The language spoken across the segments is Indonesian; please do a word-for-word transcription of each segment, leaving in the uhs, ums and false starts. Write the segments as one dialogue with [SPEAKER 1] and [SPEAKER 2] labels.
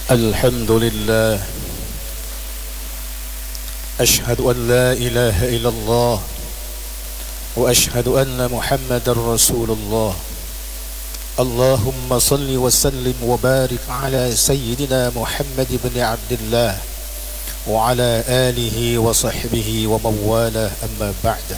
[SPEAKER 1] الحمد لله أشهد أن لا إله إلا الله وأشهد أن محمد رسول الله اللهم صل وسلم وبارك على سيدنا محمد بن عبد الله وعلى آله وصحبه ومن والاه أما بعد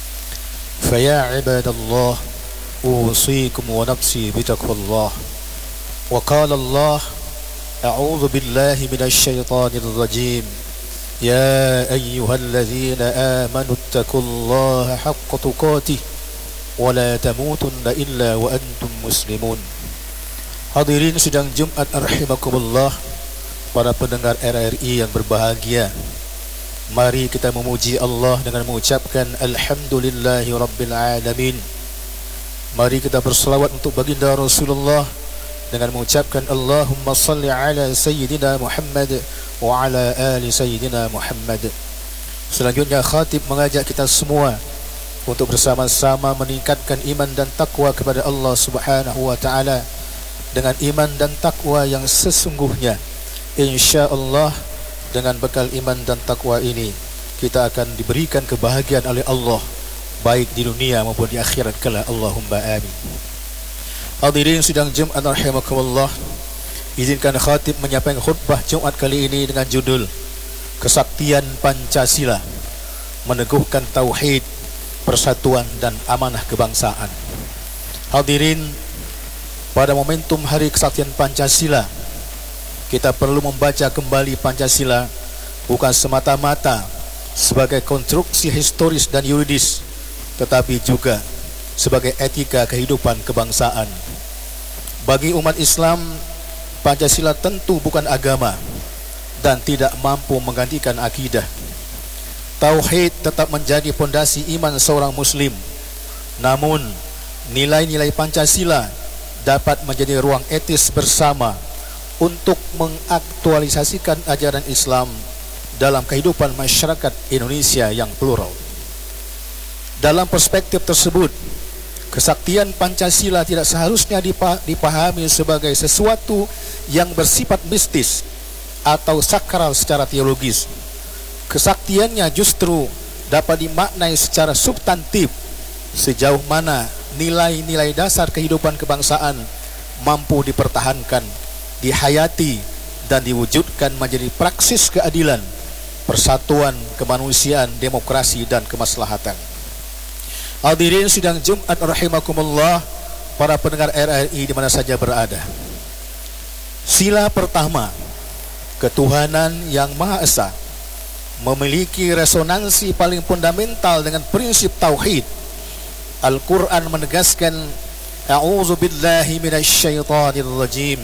[SPEAKER 1] فيا عباد الله أوصيكم ونفسي بتقوى الله وقال الله أعوذ بالله من الشيطان الرجيم يا أيها الذين آمنوا اتقوا الله حق تقاته ولا تموتن إلا وأنتم مسلمون. Hadirin sidang Jumat rahimakumullah, para pendengar R R I yang berbahagia, mari kita memuji Allah dengan mengucapkan Alhamdulillahi Rabbil Alamin. Mari kita berselawat untuk baginda Rasulullah dengan mengucapkan Allahumma salli ala Sayyidina Muhammad wa ala ali Sayyidina Muhammad. Selanjutnya khatib mengajak kita semua untuk bersama-sama meningkatkan iman dan takwa kepada Allah Subhanahu wa taala. Dengan iman dan takwa yang sesungguhnya, insyaallah dengan bekal iman dan takwa ini kita akan diberikan kebahagiaan oleh Allah, baik di dunia maupun di akhirat kelak. Allahumma amin. Hadirin sidang Jumat rahimakumullah, izinkan khatib menyampaikan khutbah Jumat kali ini dengan judul Kesaktian Pancasila, meneguhkan tauhid, persatuan dan amanah kebangsaan. Hadirin, pada momentum Hari Kesaktian Pancasila, kita perlu membaca kembali Pancasila bukan semata-mata sebagai konstruksi historis dan yuridis, tetapi juga sebagai etika kehidupan kebangsaan. Bagi umat Islam, Pancasila tentu bukan agama dan tidak mampu menggantikan akidah. Tauhid tetap menjadi pondasi iman seorang muslim. Namun, nilai-nilai Pancasila dapat menjadi ruang etis bersama untuk mengaktualisasikan ajaran Islam dalam kehidupan masyarakat Indonesia yang plural. Dalam perspektif tersebut, kesaktian Pancasila tidak seharusnya dipahami sebagai sesuatu yang bersifat mistis atau sakral secara teologis. Kesaktiannya justru dapat dimaknai secara substantif, sejauh mana nilai-nilai dasar kehidupan kebangsaan mampu dipertahankan, dihayati, dan diwujudkan menjadi praksis keadilan, persatuan, kemanusiaan, demokrasi, dan kemaslahatan. Hadirin sidang Jumat rahimakumullah, para pendengar R R I di mana saja berada. Sila pertama, ketuhanan yang Maha Esa, memiliki resonansi paling fundamental dengan prinsip tauhid. Al-Quran menegaskan, A'udzu billahi minasyaitonir rajim.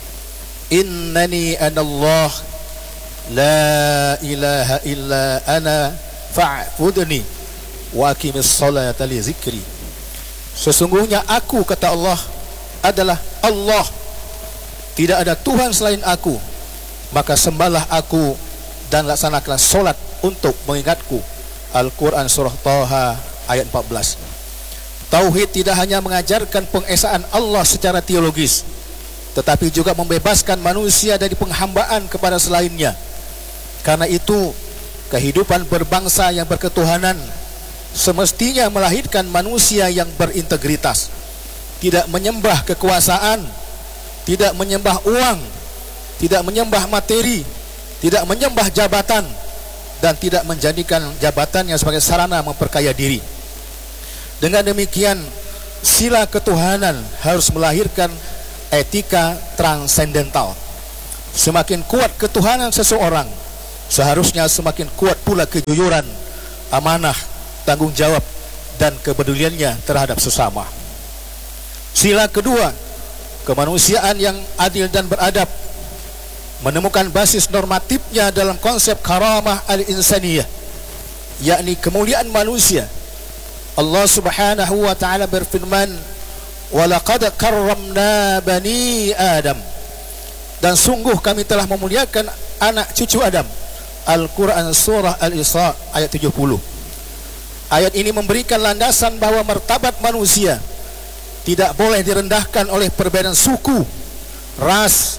[SPEAKER 1] Innani anallah la ilaha illa ana fa'budni wa aqimis salata li zikri. Sesungguhnya aku, kata Allah, adalah Allah, tidak ada Tuhan selain aku, maka sembahlah aku dan laksanakanlah solat untuk mengingatku. Al-Quran surah Thaha ayat empat belas. Tauhid tidak hanya mengajarkan pengesaan Allah secara teologis, tetapi juga membebaskan manusia dari penghambaan kepada selainnya. Karena itu, kehidupan berbangsa yang berketuhanan semestinya melahirkan manusia yang berintegritas, tidak menyembah kekuasaan, tidak menyembah uang, tidak menyembah materi, tidak menyembah jabatan, dan tidak menjadikan jabatannya sebagai sarana memperkaya diri. Dengan demikian, sila ketuhanan harus melahirkan etika transendental. Semakin kuat ketuhanan seseorang, seharusnya semakin kuat pula kejujuran, amanah, tanggung jawab, dan kepeduliannya terhadap sesama. Sila kedua, kemanusiaan yang adil dan beradab, menemukan basis normatifnya dalam konsep karamah al-insaniyah, yakni kemuliaan manusia. Allah Subhanahu wa taala berfirman, "Wa laqad karramna bani Adam." Dan sungguh kami telah memuliakan anak cucu Adam. Al-Quran surah Al-Isra ayat tujuh puluh. Ayat ini memberikan landasan bahwa martabat manusia tidak boleh direndahkan oleh perbedaan suku, ras,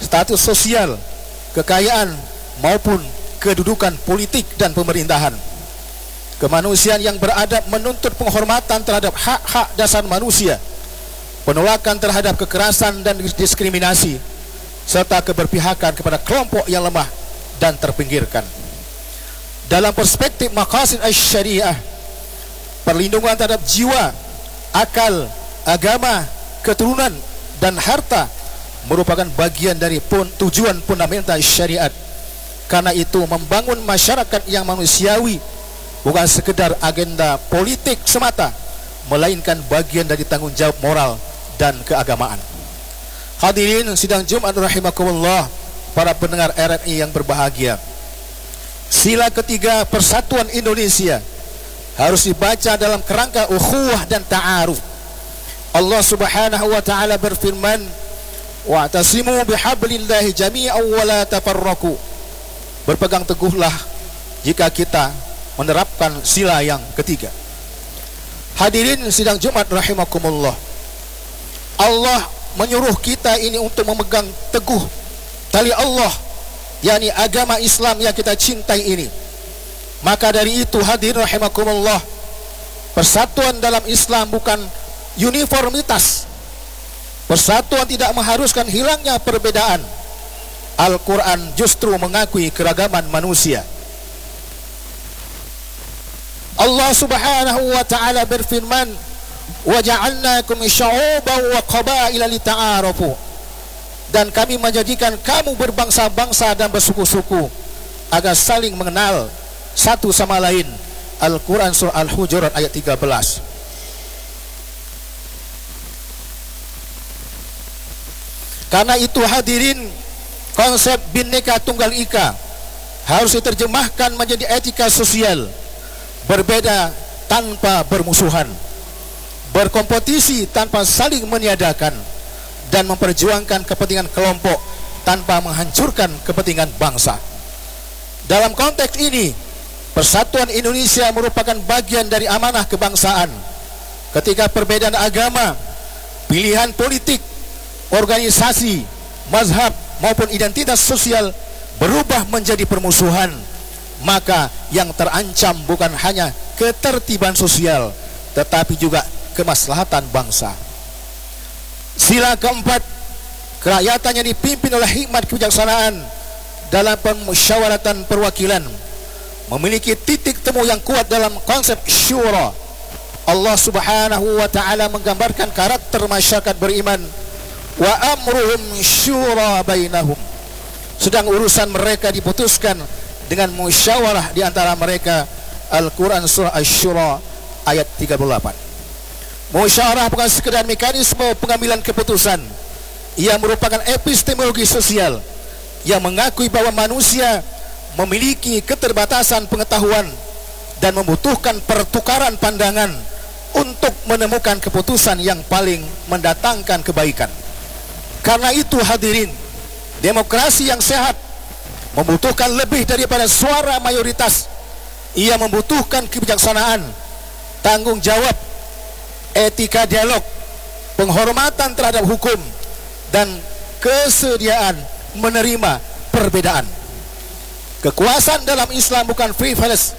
[SPEAKER 1] status sosial, kekayaan maupun kedudukan politik dan pemerintahan. Kemanusiaan yang beradab menuntut penghormatan terhadap hak-hak dasar manusia, penolakan terhadap kekerasan dan diskriminasi, serta keberpihakan kepada kelompok yang lemah dan terpinggirkan. Dalam perspektif maqasid asy-syariah, perlindungan terhadap jiwa, akal, agama, keturunan, dan harta merupakan bagian dari pun, tujuan fundamental syariat. Karena itu membangun masyarakat yang manusiawi bukan sekedar agenda politik semata, melainkan bagian dari tanggung jawab moral dan keagamaan. Hadirin sidang Jumat rahimakumullah, para pendengar R R I yang berbahagia, sila ketiga persatuan Indonesia harus dibaca dalam kerangka ukhuwah dan ta'aruf. Allah Subhanahu wa taala berfirman, wa'tasimu bihablillahi jami'an wa la tafarraqu. Berpegang teguhlah jika kita menerapkan sila yang ketiga. Hadirin sidang Jumat rahimakumullah, Allah menyuruh kita ini untuk memegang teguh tali Allah, yakni agama Islam yang kita cintai ini. Maka dari itu hadirin rahimakumullah, persatuan dalam Islam bukan uniformitas. Persatuan tidak mengharuskan hilangnya perbedaan. Al-Quran justru mengakui keragaman manusia. Allah Subhanahu wa ta'ala berfirman, wa ja'alnakum syu'uban wa qabaila lita'arafu. Dan kami menjadikan kamu berbangsa-bangsa dan bersuku-suku agar saling mengenal satu sama lain. Al-Quran surah Al-Hujurat ayat tiga belas. Karena itu hadirin, konsep Bhinneka Tunggal Ika harus diterjemahkan menjadi etika sosial, berbeda tanpa bermusuhan, berkompetisi tanpa saling meniadakan, dan memperjuangkan kepentingan kelompok tanpa menghancurkan kepentingan bangsa. Dalam konteks ini, persatuan Indonesia merupakan bagian dari amanah kebangsaan. Ketika perbedaan agama, pilihan politik, organisasi, mazhab maupun identitas sosial berubah menjadi permusuhan, maka yang terancam bukan hanya ketertiban sosial, tetapi juga kemaslahatan bangsa. Sila keempat, kerakyatan yang dipimpin oleh hikmat kebijaksanaan dalam pemusyawaratan perwakilan memiliki titik temu yang kuat dalam konsep syura. Allah Subhanahu wa ta'ala menggambarkan karakter masyarakat beriman, wa amruhum syura bainahum. Sedang urusan mereka diputuskan dengan musyawarah di antara mereka. Al-Quran surah Asy-Syura ayat tiga puluh delapan. Musyawarah bukan sekedar mekanisme pengambilan keputusan. Ia merupakan epistemologi sosial yang mengakui bahwa manusia memiliki keterbatasan pengetahuan dan membutuhkan pertukaran pandangan untuk menemukan keputusan yang paling mendatangkan kebaikan. Karena itu hadirin, demokrasi yang sehat membutuhkan lebih daripada suara mayoritas. Ia membutuhkan kebijaksanaan, tanggung jawab, etika dialog, penghormatan terhadap hukum, dan kesediaan menerima perbedaan. Kekuasaan dalam Islam bukan privilege,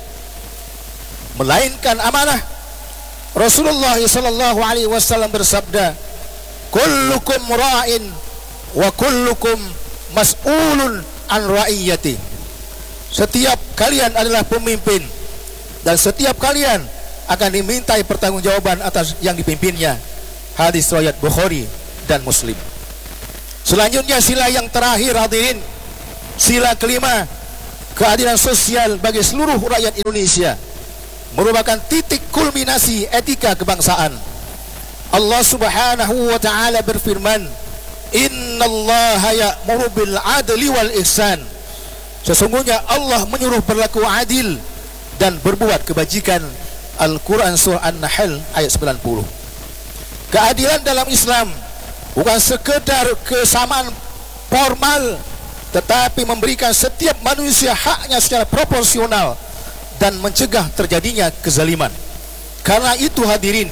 [SPEAKER 1] melainkan amanah. Rasulullah sallallahu alaihi wasallam bersabda, kullukum ra'in wa kullukum mas'ulun an ra'iyati. Setiap kalian adalah pemimpin dan setiap kalian akan dimintai pertanggungjawaban atas yang dipimpinnya. Hadis riwayat Bukhari dan Muslim. Selanjutnya sila yang terakhir hadirin, sila kelima, keadilan sosial bagi seluruh rakyat Indonesia, merupakan titik kulminasi etika kebangsaan. Allah Subhanahu wa ta'ala berfirman, innallaha ya'muru bil adli wal ihsan. Sesungguhnya Allah menyuruh berlaku adil dan berbuat kebajikan. Al-Quran surah An-Nahl ayat sembilan puluh. Keadilan dalam Islam bukan sekedar kesamaan formal, tetapi memberikan setiap manusia haknya secara proporsional dan mencegah terjadinya kezaliman. Karena itu hadirin,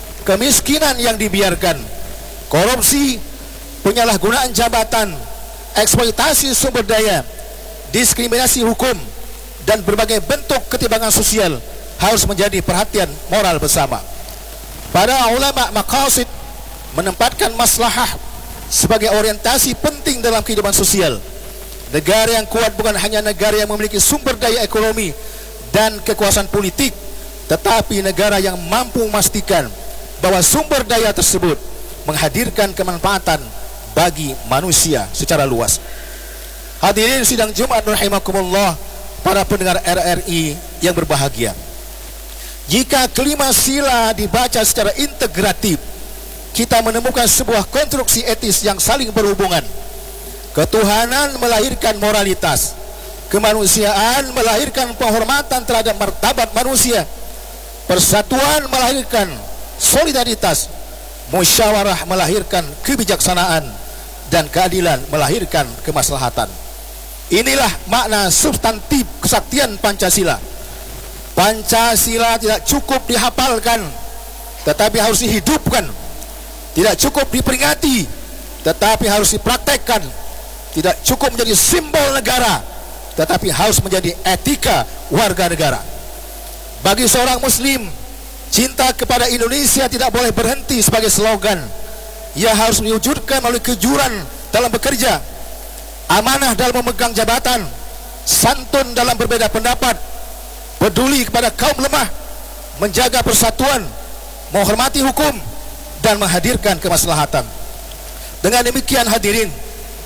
[SPEAKER 1] kemiskinan yang dibiarkan, korupsi, penyalahgunaan jabatan, eksploitasi sumber daya, diskriminasi hukum, dan berbagai bentuk ketimpangan sosial harus menjadi perhatian moral bersama. Para ulama maqasid menempatkan maslahah sebagai orientasi penting dalam kehidupan sosial. Negara yang kuat bukan hanya negara yang memiliki sumber daya ekonomi dan kekuasaan politik, tetapi negara yang mampu memastikan bahwa sumber daya tersebut menghadirkan kemanfaatan bagi manusia secara luas. Hadirin sidang Jumat rahimakumullah, para pendengar R R I yang berbahagia. Jika kelima sila dibaca secara integratif, kita menemukan sebuah konstruksi etis yang saling berhubungan. Ketuhanan melahirkan moralitas, kemanusiaan melahirkan penghormatan terhadap martabat manusia, persatuan melahirkan solidaritas, musyawarah melahirkan kebijaksanaan, dan keadilan melahirkan kemaslahatan. Inilah makna substantif kesaktian Pancasila. Pancasila tidak cukup dihafalkan, tetapi harus dihidupkan. Tidak cukup diperingati, tetapi harus dipraktekkan. Tidak cukup menjadi simbol negara, tetapi harus menjadi etika warga negara. Bagi seorang muslim, cinta kepada Indonesia tidak boleh berhenti sebagai slogan. Ia harus diwujudkan melalui kejujuran dalam bekerja, amanah dalam memegang jabatan, santun dalam berbeda pendapat, peduli kepada kaum lemah, menjaga persatuan, menghormati hukum, dan menghadirkan kemaslahatan. Dengan demikian hadirin,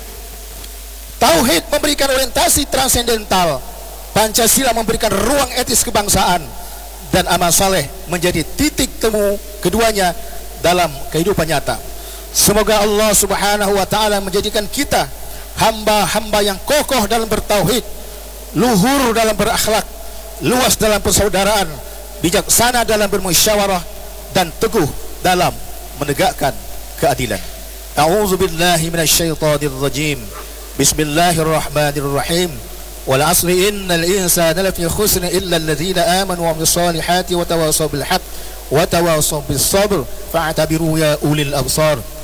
[SPEAKER 1] tauhid memberikan orientasi transendental, Pancasila memberikan ruang etis kebangsaan, dan amal saleh menjadi titik temu keduanya dalam kehidupan nyata. Semoga Allah Subhanahu wa taala menjadikan kita hamba-hamba yang kokoh dalam bertauhid, luhur dalam berakhlak, luas dalam persaudaraan, bijaksana dalam bermusyawarah, dan teguh dalam menegakkan keadilan. A'udzu billahi minasyaitonir rajim. Bismillahirrahmanirrahim. Wal 'asri innal insana lafi khusr illa alladhina amanu wa 'amilus solihati wa tawassaw bil haqq wa tawassaw bis sabr fa'tabiru ya ulil absar.